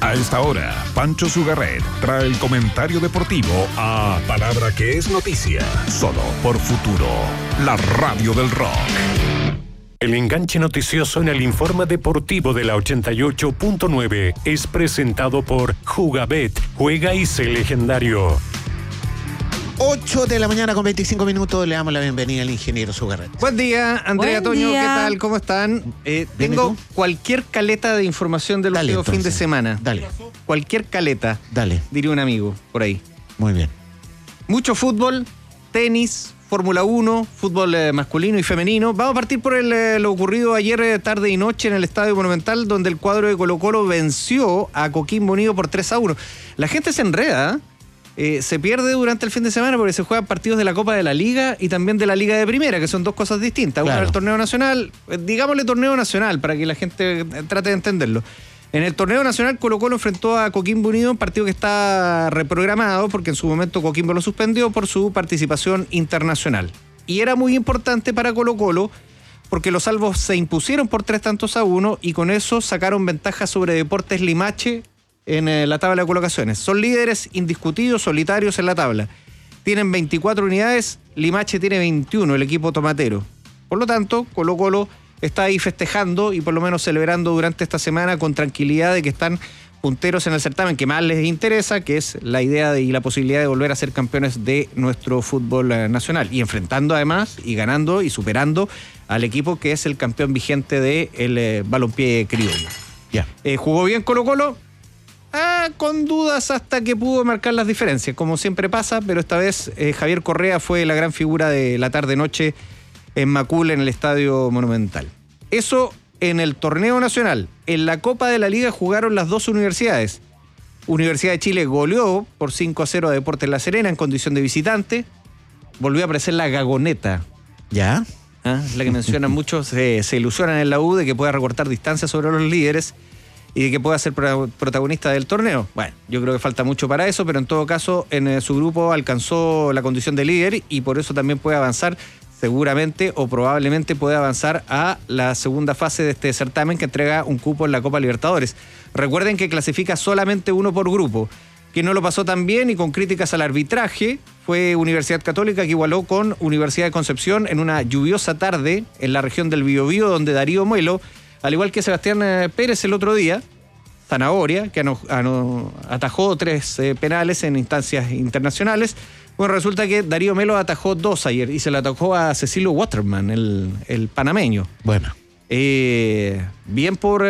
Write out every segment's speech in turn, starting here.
A esta hora, Pancho Zugarret trae el comentario deportivo a Palabra que es noticia, solo por Futuro, la radio del rock. El enganche noticioso en el informe deportivo de la 88.9 es presentado por Jugabet, juega y sé legendario. 8 de la mañana con 25 minutos, le damos la bienvenida al ingeniero Zugarret. Buen día, Andrea, Buen Toño, día. ¿qué tal? ¿Cómo están? Tengo cualquier caleta de información del Dale, último fin de entonces. semana. Dale, Cualquier caleta, dale. diría un amigo por ahí. Muy bien. Mucho fútbol, tenis, Fórmula 1, fútbol masculino y femenino. Vamos a partir por lo ocurrido ayer tarde y noche en el Estadio Monumental, donde el cuadro de Colo-Colo venció a Coquimbo Unido por 3-1. La gente se enreda, se pierde durante el fin de semana porque se juegan partidos de la Copa de la Liga y también de la Liga de Primera, que son dos cosas distintas. Claro. Uno es el torneo nacional, digámosle torneo nacional para que la gente trate de entenderlo. En el torneo nacional, Colo-Colo enfrentó a Coquimbo Unido, un partido que está reprogramado porque en su momento Coquimbo lo suspendió por su participación internacional. Y era muy importante para Colo-Colo porque los salvos se impusieron por 3-1 y con eso sacaron ventaja sobre Deportes Limache en la tabla de colocaciones. Son líderes indiscutidos, solitarios en la tabla. Tienen 24 unidades, Limache tiene 21, el equipo tomatero. Por lo tanto, Colo-Colo está ahí festejando y por lo menos celebrando durante esta semana con tranquilidad de que están punteros en el certamen que más les interesa, que es la idea y la posibilidad de volver a ser campeones de nuestro fútbol nacional. Y enfrentando además y ganando y superando al equipo que es el campeón vigente del balompié criollo. Ya. ¿Jugó bien Colo-Colo? Con dudas hasta que pudo marcar las diferencias, como siempre pasa, pero esta vez Javier Correa fue la gran figura de la tarde-noche en Macul, en el Estadio Monumental. Eso en el torneo nacional. En la Copa de la Liga jugaron las dos universidades. Universidad de Chile goleó por 5-0 a Deportes La Serena en condición de visitante. Volvió a aparecer la Gagoneta. ¿Ya? La que mencionan muchos, se ilusionan en la U de que pueda recortar distancia sobre los líderes y de que pueda ser protagonista del torneo. Bueno, yo creo que falta mucho para eso, pero en todo caso en su grupo alcanzó la condición de líder y por eso también puede avanzar, seguramente o probablemente puede avanzar a la segunda fase de este certamen que entrega un cupo en la Copa Libertadores. Recuerden que clasifica solamente uno por grupo. Quien no lo pasó tan bien y con críticas al arbitraje fue Universidad Católica, que igualó con Universidad de Concepción en una lluviosa tarde en la región del Biobío, donde Darío Muelo, al igual que Sebastián Pérez el otro día, Zanahoria, que atajó 3 penales en instancias internacionales. Bueno, resulta que Darío Melo atajó 2 ayer y se le atajó a Cecilio Waterman, el panameño. Bueno. Bien por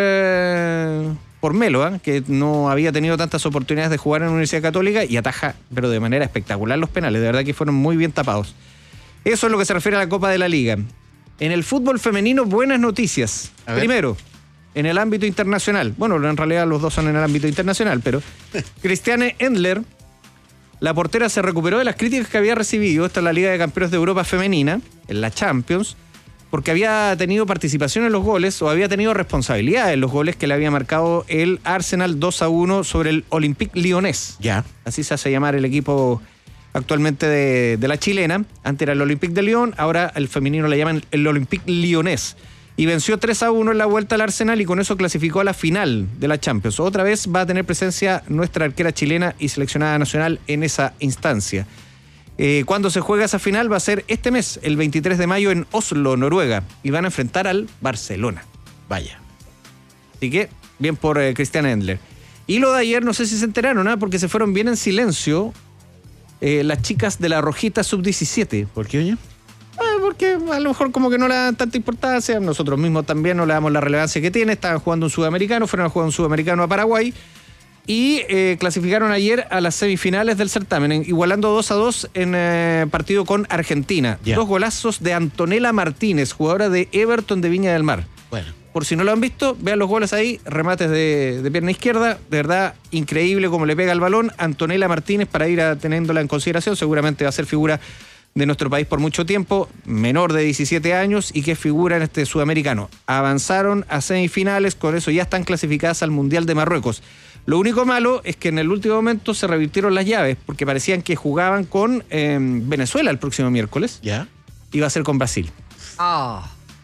Melo, que no había tenido tantas oportunidades de jugar en la Universidad Católica y ataja, pero de manera espectacular, los penales. De verdad que fueron muy bien tapados. Eso es lo que se refiere a la Copa de la Liga. En el fútbol femenino, buenas noticias. Primero, en el ámbito internacional. Bueno, en realidad los dos son en el ámbito internacional, pero Christiane Endler, la portera, se recuperó de las críticas que había recibido. Esta es la Liga de Campeones de Europa femenina, en la Champions, porque había tenido participación en los goles o había tenido responsabilidad en los goles que le había marcado el Arsenal 2-1 sobre el Olympique Lyonnais. Ya. Así se hace llamar el equipo actualmente de la chilena. Antes era el Olympique de Lyon, ahora el femenino le llaman el Olympique Lyonnais. Y venció 3-1 en la vuelta al Arsenal y con eso clasificó a la final de la Champions. Otra vez va a tener presencia nuestra arquera chilena y seleccionada nacional en esa instancia. Cuando se juega esa final va a ser este mes, el 23 de mayo en Oslo, Noruega. Y van a enfrentar al Barcelona. Vaya. Así que, bien por Christiane Endler. Y lo de ayer, no sé si se enteraron, porque se fueron bien en silencio las chicas de la Rojita Sub-17. ¿Por qué, oye? Porque a lo mejor como que no le dan tanta importancia, nosotros mismos también no le damos la relevancia que tiene. Estaban jugando un sudamericano, fueron a jugar un sudamericano a Paraguay y clasificaron ayer a las semifinales del certamen, igualando 2-2 en partido con Argentina. Yeah. 2 golazos de Antonella Martínez, jugadora de Everton de Viña del Mar. Bueno. Por si no lo han visto, vean los goles ahí, remates de pierna izquierda, de verdad increíble cómo le pega el balón. Antonella Martínez, para ir teniéndola en consideración, seguramente va a ser figura de nuestro país por mucho tiempo, menor de 17 años y que figura en este sudamericano. Avanzaron a semifinales, con eso ya están clasificadas al Mundial de Marruecos. Lo único malo es que en el último momento se revirtieron las llaves, porque parecían que jugaban con Venezuela el próximo miércoles. ¿Ya? Iba a ser con Brasil.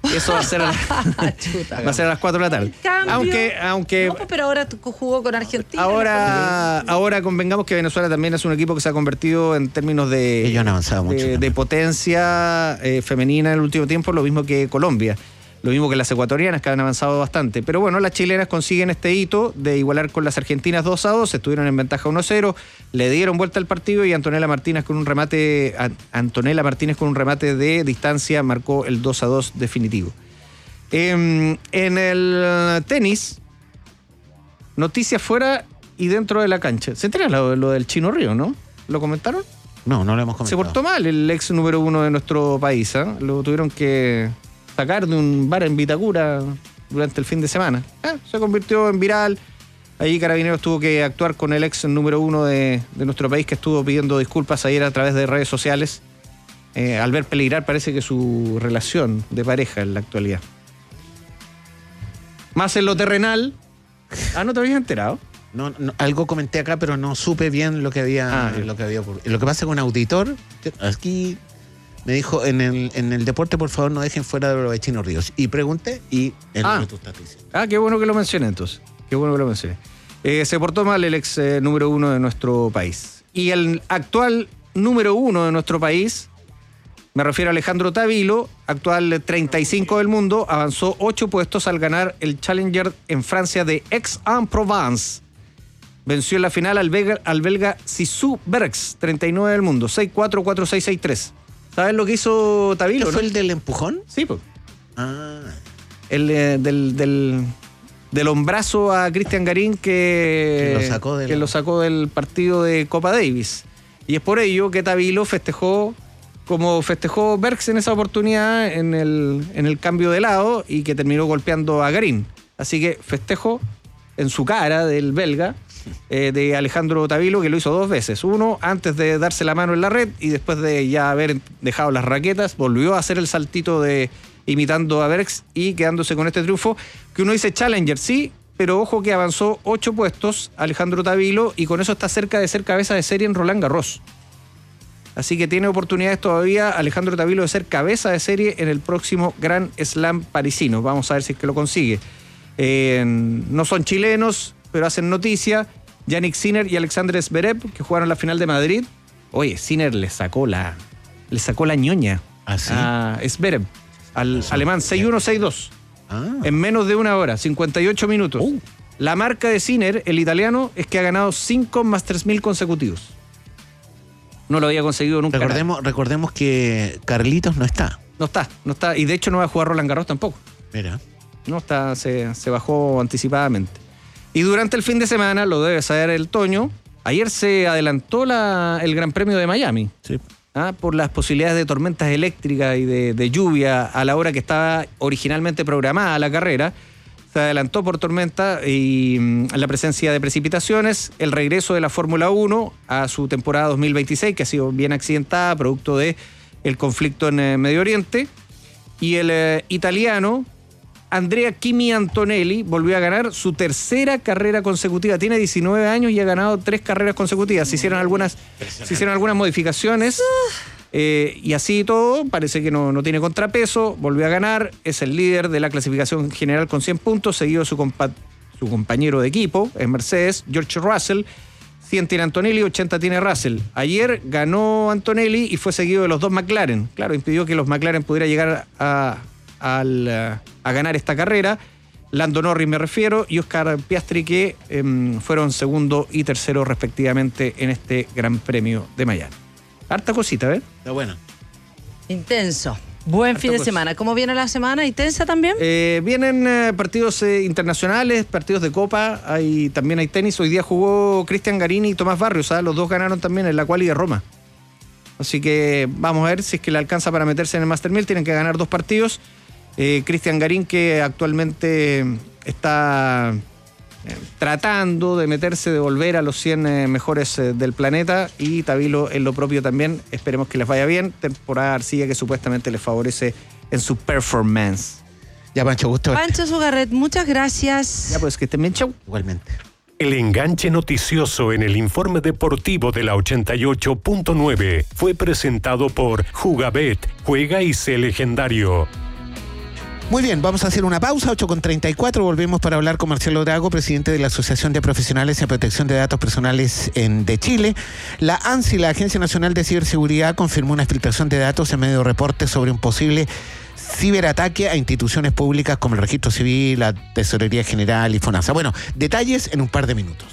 Eso va a ser va a ser a las 4 de la tarde. Aunque No, pero ahora jugó con Argentina. Ahora convengamos que Venezuela también es un equipo que se ha convertido en términos Ellos han avanzado mucho de potencia femenina en el último tiempo, lo mismo que Colombia. Lo mismo que las ecuatorianas, que han avanzado bastante. Pero bueno, las chilenas consiguen este hito de igualar con las argentinas 2-2, estuvieron en ventaja 1-0, le dieron vuelta al partido y Antonella Martínez con un remate de distancia marcó el 2-2 definitivo. En el tenis, noticias fuera y dentro de la cancha. ¿Se entera lo del Chino Río, no? ¿Lo comentaron? No lo hemos comentado. Se portó mal el ex número 1 de nuestro país, ¿eh? Lo tuvieron que sacar de un bar en Vitacura durante el fin de semana. Se convirtió en viral. Ahí Carabineros tuvo que actuar con el ex número 1 de nuestro país, que estuvo pidiendo disculpas ayer a través de redes sociales al ver peligrar, parece que su relación de pareja en la actualidad. Más en lo terrenal. ¿No te habías enterado? No, algo comenté acá, pero no supe bien lo que había ocurrido. Lo que pasa con un auditor, aquí me dijo, en el deporte, por favor, no dejen fuera de los Chino Ríos. Y pregunté, y es lo que tú estás diciendo. Qué bueno que lo mencioné entonces. Qué bueno que lo mencioné. Se portó mal el ex número 1 de nuestro país. Y el actual número 1 de nuestro país, me refiero a Alejandro Tavilo, actual 35 del mundo, avanzó 8 puestos al ganar el Challenger en Francia de Aix-en-Provence. Venció en la final al belga Sissou Bergs, 39 del mundo, 6-4, 4-6, 6-3. ¿Sabes lo que hizo Tavilo? ¿Fue el del empujón? Sí, pues. El del hombrazo a Cristian Garín que lo sacó del partido de Copa Davis. Y es por ello que Tavilo festejó como festejó Bergs en esa oportunidad en el cambio de lado y que terminó golpeando a Garín. Así que festejo en su cara del belga de Alejandro Tavilo, que lo hizo 2 veces. Uno antes de darse la mano en la red y después de ya haber dejado las raquetas, volvió a hacer el saltito de imitando a Bergs y quedándose con este triunfo, que uno dice Challenger, sí, pero ojo que avanzó 8 puestos Alejandro Tavilo y con eso está cerca de ser cabeza de serie en Roland Garros. Así que tiene oportunidades todavía Alejandro Tavilo de ser cabeza de serie en el próximo Grand Slam parisino. Vamos a ver si es que lo consigue. No son chilenos, pero hacen noticia. Yannick Sinner y Alexander Zverev, que jugaron la final de Madrid. Oye, Sinner le sacó la ñoña a Zverev, al alemán, 6-1, 6-2. En menos de una hora, 58 minutos. La marca de Sinner, el italiano, es que ha ganado 5 Masters 1000 consecutivos. No lo había conseguido nunca. Recordemos que Carlitos no está. No está. Y de hecho no va a jugar Roland Garros tampoco. Mira. No está, se bajó anticipadamente. Y durante el fin de semana, lo debe saber el Toño, ayer se adelantó el Gran Premio de Miami. Sí. Por las posibilidades de tormentas eléctricas y de lluvia a la hora que estaba originalmente programada la carrera. Se adelantó por tormenta y la presencia de precipitaciones, el regreso de la Fórmula 1 a su temporada 2026, que ha sido bien accidentada, producto del conflicto en Medio Oriente. Y el italiano Andrea Kimi Antonelli volvió a ganar su tercera carrera consecutiva. Tiene 19 años y ha ganado 3 carreras consecutivas. Se hicieron algunas modificaciones y así todo. Parece que no tiene contrapeso. Volvió a ganar. Es el líder de la clasificación general con 100 puntos, seguido de su compañero de equipo, es Mercedes, George Russell. 100 tiene Antonelli, 80 tiene Russell. Ayer ganó Antonelli y fue seguido de los 2 McLaren. Claro, impidió que los McLaren pudiera llegar a ganar esta carrera. Lando Norris me refiero, y Oscar Piastri, que fueron segundo y tercero respectivamente en este Gran Premio de Miami. Harta cosita, ¿ves? Está bueno. Intenso. Buen fin de semana. ¿Cómo viene la semana? ¿Intensa también? Vienen partidos internacionales, partidos de Copa, también hay tenis. Hoy día jugó Cristian Garín y Tomás Barrios, los dos ganaron también en la quali de Roma. Así que vamos a ver si es que le alcanza para meterse en el Master 1000. Tienen que ganar 2 partidos. Cristian Garín, que actualmente está tratando de meterse, de volver a los 100 mejores del planeta, y Tavilo en lo propio también. Esperemos que les vaya bien. Temporada Arcilla que supuestamente les favorece en su performance. Ya, Pancho, gusto. Pancho Sugarret, muchas gracias. Ya, pues que estén bien, chau. Igualmente. El enganche noticioso en el informe deportivo de la 88.9 fue presentado por Jugabet. Juega y sé legendario. Muy bien, vamos a hacer una pausa, 8:34, volvemos para hablar con Marcelo Drago, presidente de la Asociación de Profesionales en Protección de Datos Personales de Chile. La ANSI, la Agencia Nacional de Ciberseguridad, confirmó una filtración de datos en medio de reportes sobre un posible ciberataque a instituciones públicas como el Registro Civil, la Tesorería General y FONASA. Bueno, detalles en un par de minutos.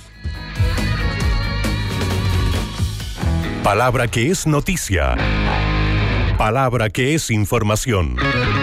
Palabra que es noticia. Palabra que es información.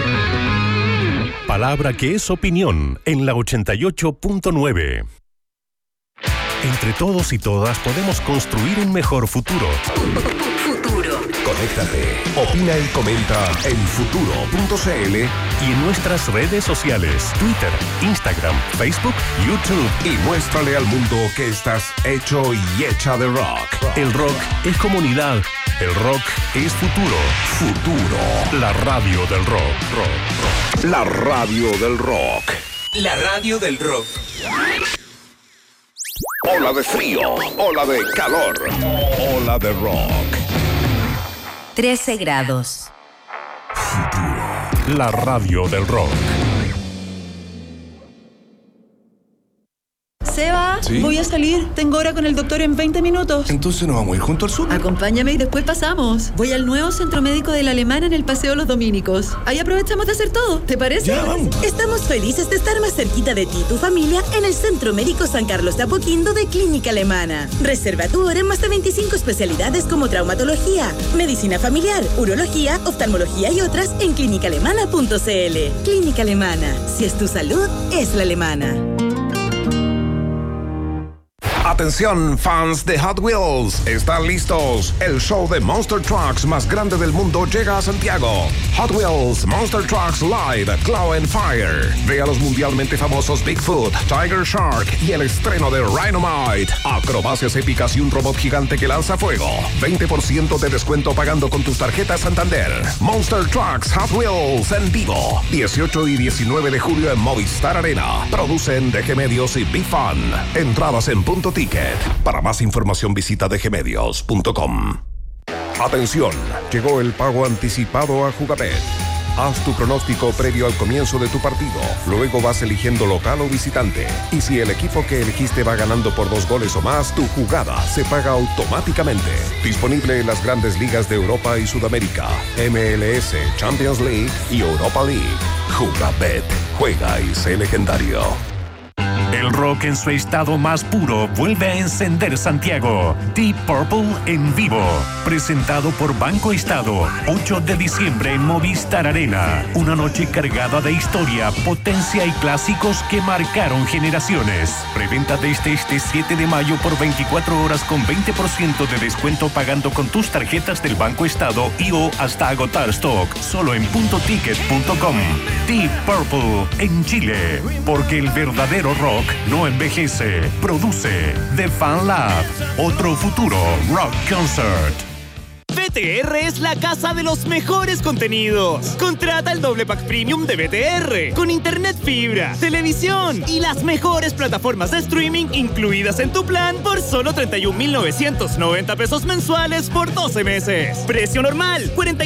Palabra que es opinión en la 88.9. Entre todos y todas podemos construir un mejor futuro. Conéctate, opina y comenta en futuro.cl y en nuestras redes sociales, Twitter, Instagram, Facebook, YouTube. Y muéstrale al mundo que estás hecho y hecha de rock. El rock es comunidad. El rock es futuro. Futuro. La radio del rock. La radio del rock. La radio del rock. Ola de frío, ola de calor, ola de rock. 13 grados. La radio del rock. Seba, ¿sí? Voy a salir. Tengo hora con el doctor en 20 minutos. Entonces nos vamos a ir junto al sur. Acompáñame y después pasamos. Voy al nuevo centro médico de la Alemana en el Paseo Los Dominicos. Ahí aprovechamos de hacer todo. ¿Te parece? Ya, vamos. Estamos felices de estar más cerquita de ti y tu familia en el Centro Médico San Carlos de Apoquindo de Clínica Alemana. Reserva tu hora en más de 25 especialidades como traumatología, medicina familiar, urología, oftalmología y otras en clínicaalemana.cl. Clínica Alemana. Si es tu salud, es la alemana. Atención, fans de Hot Wheels, ¿están listos? El show de Monster Trucks más grande del mundo llega a Santiago. Hot Wheels Monster Trucks Live Claw and Fire. Ve a los mundialmente famosos Bigfoot, Tiger Shark y el estreno de Rhinomite. Acrobacias épicas y un robot gigante que lanza fuego. 20% de descuento pagando con tus tarjetas Santander. Monster Trucks Hot Wheels en vivo. 18 y 19 de julio en Movistar Arena. Producen DG Medios y Big Fun. Entradas en Punto Ticket. Para más información visita dgmedios.com. Atención, llegó el pago anticipado a Jugabet. Haz tu pronóstico previo al comienzo de tu partido. Luego vas eligiendo local o visitante. Y si el equipo que elegiste va ganando por 2 goles o más, tu jugada se paga automáticamente. Disponible en las grandes ligas de Europa y Sudamérica, MLS, Champions League y Europa League. Jugabet. Juega y sé legendario. El rock en su estado más puro vuelve a encender Santiago. Deep Purple en vivo. Presentado por Banco Estado. 8 de diciembre en Movistar Arena. Una noche cargada de historia, potencia y clásicos que marcaron generaciones. Preventa desde este 7 de mayo por 24 horas con 20% de descuento pagando con tus tarjetas del Banco Estado y o hasta agotar stock. Solo en puntoticket.com. Deep Purple en Chile. Porque el verdadero rock no envejece. Produce The Fan Lab. Otro futuro rock concert. BTR es la casa de los mejores contenidos. Contrata el doble pack premium de BTR con internet fibra, televisión y las mejores plataformas de streaming incluidas en tu plan por solo 31,990 pesos mensuales por 12 meses. Precio normal,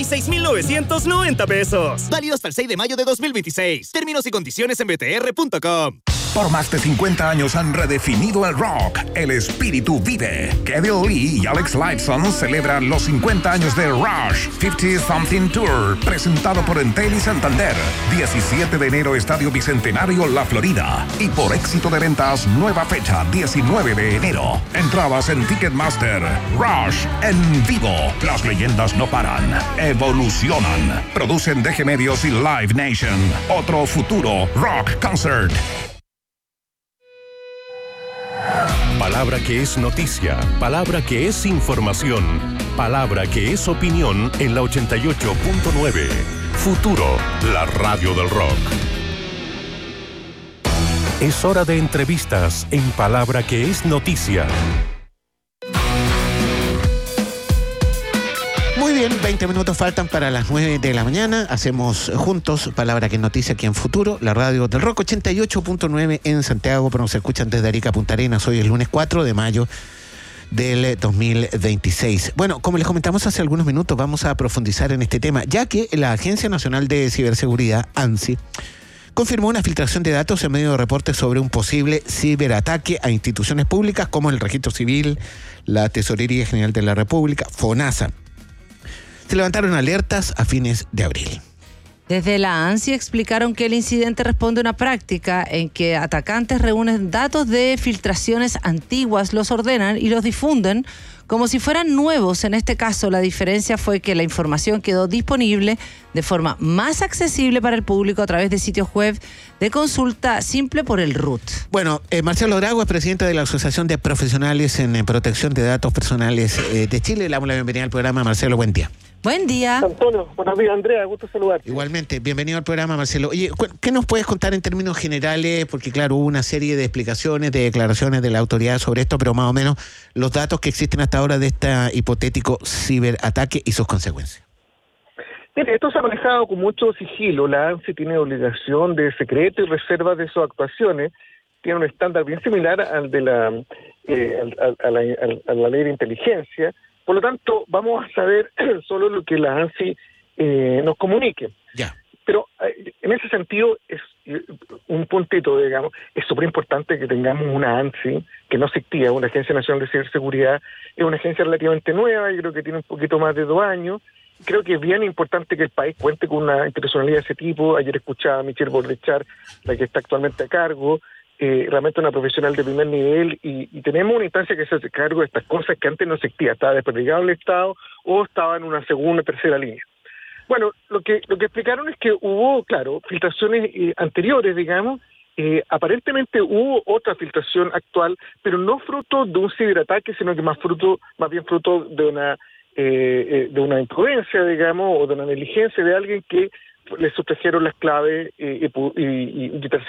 46,990 pesos. Válido hasta el 6 de mayo de 2026. Términos y condiciones en btr.com. Por más de 50 años han redefinido el rock. El espíritu vive. Kevin Lee y Alex Lifeson celebran los 50 años de Rush 50 Something Tour, presentado por Entel y Santander. 17 de enero, Estadio Bicentenario, La Florida. Y por éxito de ventas, nueva fecha, 19 de enero. Entradas en Ticketmaster. Rush en vivo. Las leyendas no paran, evolucionan. Producen DG Medios y Live Nation. Otro futuro rock concert. Palabra que es noticia, palabra que es información, palabra que es opinión en la 88.9. Futuro, la radio del rock. Es hora de entrevistas en Palabra que es noticia. Muy bien, 20 minutos faltan para las 9 de la mañana. Hacemos juntos Palabra que es noticia aquí en Futuro, la radio del rock, 88.9 en Santiago, pero nos escuchan desde Arica, Punta Arenas. Hoy es lunes 4 de mayo del 2026. Bueno, como les comentamos hace algunos minutos, vamos a profundizar en este tema, ya que la Agencia Nacional de Ciberseguridad, ANSI, confirmó una filtración de datos en medio de reportes sobre un posible ciberataque a instituciones públicas como el Registro Civil, la Tesorería General de la República, FONASA. Se levantaron alertas a fines de abril. Desde la ANSI explicaron que el incidente responde a una práctica en que atacantes reúnen datos de filtraciones antiguas, los ordenan y los difunden como si fueran nuevos. En este caso, la diferencia fue que la información quedó disponible de forma más accesible para el público a través de sitios web de consulta simple por el RUT. Bueno, Marcelo Drago es presidente de la Asociación de Profesionales en Protección de Datos Personales de Chile. Le damos la bienvenida al programa. Marcelo, buen día. Buen día. Antonio, buenos días, Andrea, gusto saludarte. Igualmente, bienvenido al programa, Marcelo. Oye, ¿qué nos puedes contar en términos generales? Porque claro, hubo una serie de explicaciones, de declaraciones de la autoridad sobre esto, pero más o menos los datos que existen hasta ahora de este hipotético ciberataque y sus consecuencias. Mire, esto se ha manejado con mucho sigilo. La ANSI tiene obligación de secreto y reserva de sus actuaciones. Tiene un estándar bien similar al de la ley de inteligencia. Por lo tanto, vamos a saber solo lo que la ANSI nos comunique. Ya. Pero en ese sentido, es un puntito, digamos, es súper importante que tengamos una ANSI que no existía, una Agencia Nacional de Ciberseguridad. Es una agencia relativamente nueva, yo creo que tiene un poquito más de 2 años. Creo que es bien importante que el país cuente con una institucionalidad de ese tipo. Ayer escuchaba a Michelle Borlechar, la que está actualmente a cargo, realmente una profesional de primer nivel, y tenemos una instancia que se hace cargo de estas cosas que antes no existía, estaba desperdigado el Estado o estaba en una segunda o tercera línea. Bueno, lo que explicaron es que hubo, claro, filtraciones anteriores, digamos, aparentemente hubo otra filtración actual, pero no fruto de un ciberataque, sino que más bien fruto de una imprudencia, digamos, o de una negligencia de alguien que le sustrajeron las claves y quitarse